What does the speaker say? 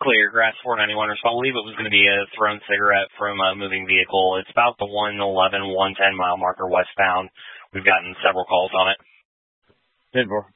Clear, Grass 491, so I believe it was going to be a thrown cigarette from a moving vehicle. It's about the 111, 110 mile marker westbound. We've gotten several calls on it. 10-4.